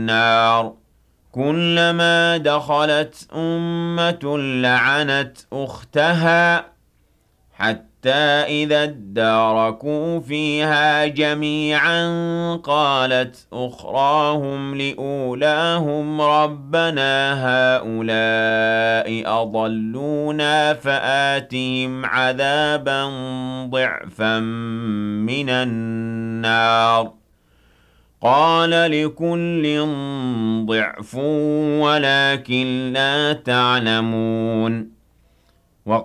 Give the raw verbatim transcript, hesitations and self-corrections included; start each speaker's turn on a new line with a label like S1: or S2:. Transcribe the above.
S1: النار كلما دخلت أمة لعنت أختها حتى إذا اداركوا فيها جميعا قالت أخراهم لأولاهم ربنا هؤلاء أضلونا فآتهم عذابا ضعفا من النار قال لكل ضعف ولكن لا تعلمون